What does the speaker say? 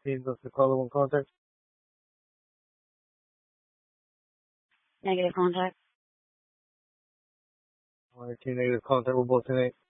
Does the caller want contact? Negative contact. Negative contact. We're both in